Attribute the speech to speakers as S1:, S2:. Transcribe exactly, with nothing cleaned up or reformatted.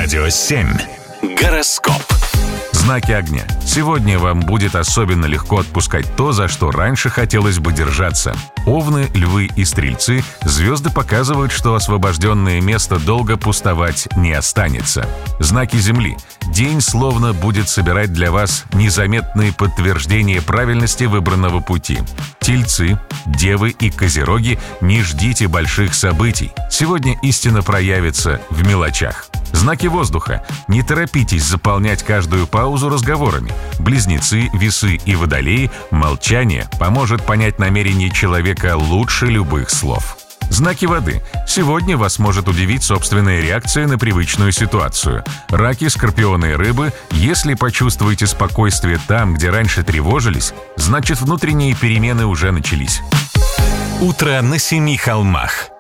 S1: Радио семь. Гороскоп.
S2: Знаки огня. Сегодня вам будет особенно легко отпускать то, за что раньше хотелось бы держаться. Овны, львы и стрельцы, звезды показывают, что освобожденное место долго пустовать не останется. Знаки земли. День словно будет собирать для вас незаметные подтверждения правильности выбранного пути. Тельцы, девы и козероги, не ждите больших событий. Сегодня истина проявится в мелочах. Знаки воздуха. Не торопитесь заполнять каждую паузу разговорами. Близнецы, весы и водолеи, молчание поможет понять намерение человека лучше любых слов. Знаки воды. Сегодня вас может удивить собственная реакция на привычную ситуацию. Раки, скорпионы и рыбы, если почувствуете спокойствие там, где раньше тревожились, значит, внутренние перемены уже начались.
S1: Утро на семи холмах.